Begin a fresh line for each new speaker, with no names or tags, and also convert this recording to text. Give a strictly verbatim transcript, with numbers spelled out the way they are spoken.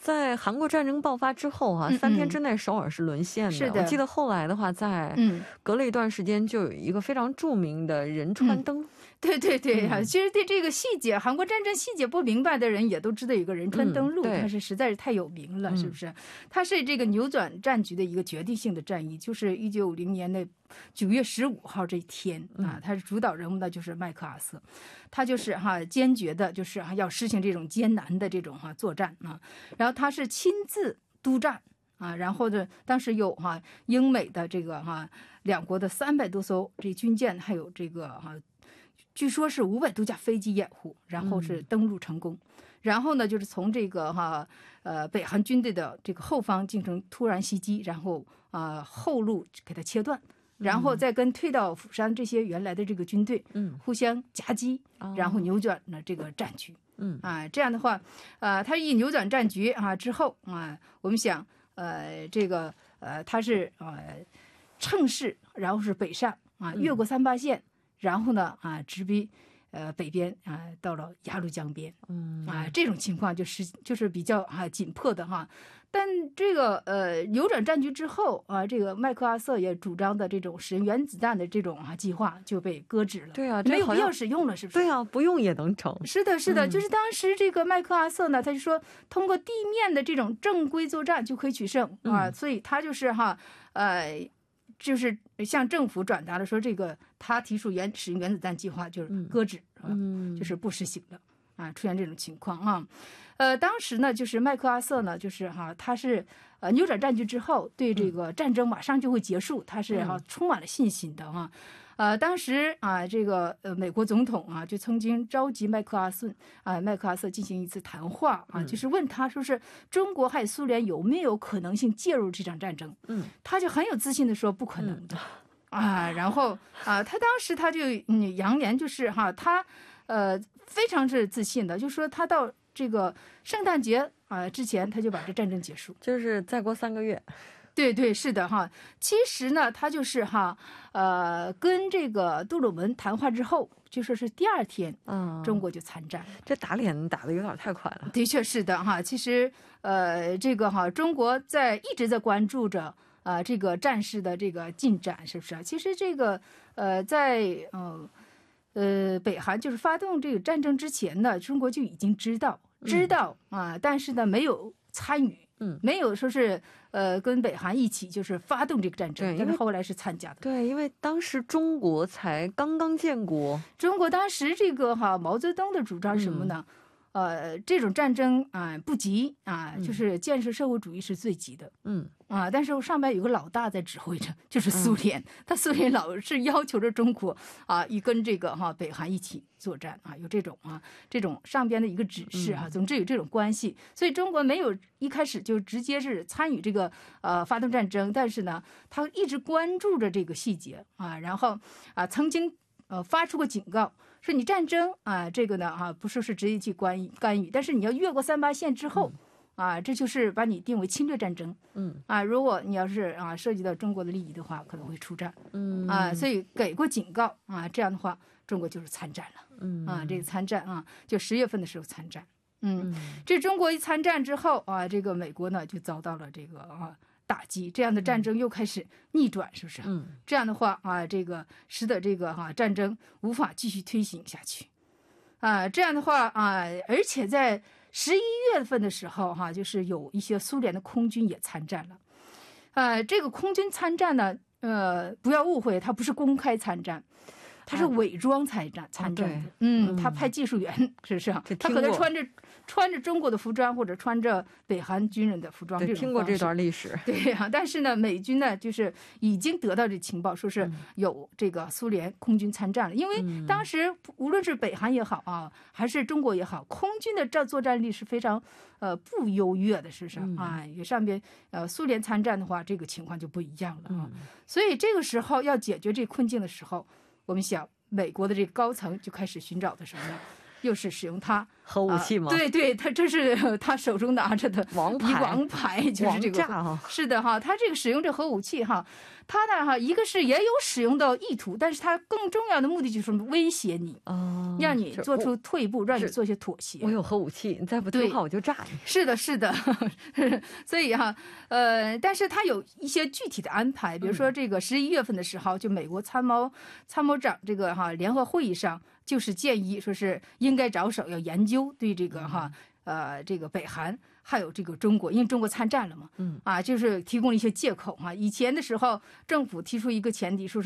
在韩国战争爆发之后啊，三天之内首尔是沦陷的。是的，我记得后来的话，在隔了一段时间，就有一个非常著名的仁川灯。
对对对啊，其实对这个细节，韩国战争细节不明白的人也都知道有个仁川登陆，它是实在是太有名了，是不是？它是这个扭转战局的一个决定性的战役，就是一九五零年的九月十五号这一天啊，他是主导人物呢，就是麦克阿瑟，他就是哈坚决的，就是哈要实行这种艰难的这种哈作战啊，然后他是亲自督战。啊，然后呢，当时有哈英美的这个哈两国的三百多艘这军舰，还有这个哈，据说是五百多架飞机掩护，然后是登陆成功。然后呢，就是从这个哈呃北韩军队的这个后方进行突然袭击，然后啊、呃、后路给它切断，然后再跟退到釜山这些原来的这个军队嗯互相夹击，然后扭转了这个战局。嗯啊，这样的话，呃，他一扭转战局啊之后啊，我们想。呃，这个呃，他是呃乘势，然后是北上啊，越过三八线，然后呢啊，直逼呃北边啊，到了鸭绿江边，嗯啊，这种情况就是就是比较啊紧迫的哈。但这个呃扭转战局之后啊，这个麦克阿瑟也主张的这种使用原子弹的这种啊计划就被搁置了。对啊，没有必要使用了，是不是？
对啊，不用也能成。
是的，是的，嗯、就是当时这个麦克阿瑟呢，他就说通过地面的这种正规作战就可以取胜啊，嗯、所以他就是哈呃。就是向政府转达了说，这个他提出原使用原子弹计划就是搁置，嗯，就是不实行了啊，出现这种情况啊，呃，当时呢，就是麦克阿瑟呢，就是哈，他是呃扭转战局之后，对这个战争马上就会结束，他是哈充满了信心的哈。呃，当时啊，这个呃，美国总统啊，就曾经召集麦克阿瑟啊，麦克阿瑟进行一次谈话啊，就是问他说是中国还有苏联有没有可能性介入这场战争？嗯，他就很有自信的说不可能的，嗯、啊，然后啊，他当时他就嗯扬言就是哈，他呃非常是自信的，就说他到这个圣诞节啊之前他就把这战争结束，
就是再过三个月。
对对是的哈，其实呢，他就是哈，呃，跟这个杜鲁门谈话之后，就说是第二天，嗯，中国就参战了。
这打脸打得有点太快了。
的确是的哈，其实呃，这个哈，中国在一直在关注着啊、呃、这个战事的这个进展，是不是？其实这个呃，在嗯 呃, 呃北韩就是发动这个战争之前呢，中国就已经知道知道啊、呃，但是呢没有参与。嗯，没有说是呃跟北韩一起就是发动这个战争，但是后来是参加的。
对，因为当时中国才刚刚建国，
中国当时这个哈毛泽东的主张什么呢？嗯呃，这种战争啊、呃、不急啊、呃，就是建设社会主义是最急的。嗯啊，但是上面有个老大在指挥着，就是苏联。嗯、他苏联老是要求着中国啊，一跟这个哈北韩一起作战啊，有这种啊这种上边的一个指示啊。总之有这种关系，所以中国没有一开始就直接是参与这个呃发动战争，但是呢，他一直关注着这个细节啊，然后啊曾经呃发出过警告。说你战争啊，这个呢啊，不说是直接去干预干预，但是你要越过三八线之后，嗯、啊，这就是把你定为侵略战争。嗯啊，如果你要是啊涉及到中国的利益的话，可能会出战。嗯啊，所以给过警告啊，这样的话，中国就是参战了。嗯啊，这个参战啊，就十月份的时候参战。嗯，嗯这中国一参战之后啊，这个美国呢就遭到了这个啊。打击，这样的战争又开始逆转，是不是？嗯，这样的话啊，这个使得这个哈、啊、战争无法继续推行下去，啊，这样的话啊，而且在十一月份的时候哈、啊，就是有一些苏联的空军也参战了，啊，这个空军参战呢，呃，不要误会，它不是公开参战。他是伪装参战参战的，嗯，他派技术员，是不是？他可能穿着穿着中国的服装，或者穿着北韩军人的服装。
对，听过这段历史。
对呀、啊，但是呢，美军呢，就是已经得到这情报，说是有这个苏联空军参战了。因为当时无论是北韩也好啊，还是中国也好，空军的这作战力是非常呃不优越的，是不是？啊，上边呃苏联参战的话，这个情况就不一样了啊。所以这个时候要解决这困境的时候。我们想，美国的这个高层就开始寻找的什么呢？又是使用它
核武器吗？
啊、对对，他这是他手中拿着的
王牌，
王牌就是这个。
啊、
是的哈，他这个使用这核武器哈，他呢哈，一个是也有使用的意图，但是他更重要的目的就是威胁你，
哦、
让你做出退步，让你做些妥协。
我有核武器，你再不听话我就炸你。
是的，是的，所以哈，呃，但是他有一些具体的安排，比如说这个十一月份的时候，就美国参谋参谋长这个哈联合会议上，就是建议说是应该着手要研究对这个哈呃这个北韩还有这个中国，因为中国参战了嘛，
嗯
啊，就是提供了一些借口哈。以前的时候，政府提出一个前提，说是